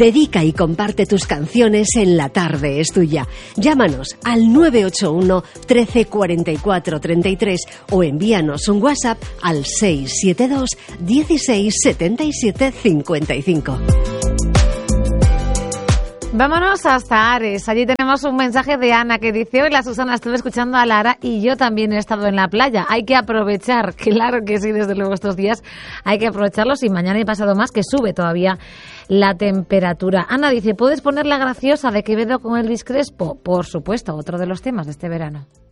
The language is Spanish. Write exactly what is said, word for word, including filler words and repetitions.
Dedica y comparte tus canciones en La Tarde es Tuya. Llámanos al nueve ocho uno, trece, cuarenta y cuatro, treinta y tres o envíanos un WhatsApp al seis siete dos, dieciséis, setenta y siete, cincuenta y cinco. Vámonos hasta Ares. Allí tenemos un mensaje de Ana que dice: hola Susana, estuve escuchando a Lara y yo también he estado en la playa. Hay que aprovechar, claro que sí, desde luego estos días hay que aprovecharlos y mañana y pasado más, que sube todavía la temperatura. Ana dice: ¿puedes poner la graciosa de Quevedo con Elvis Crespo? Por supuesto, otro de los temas de este verano.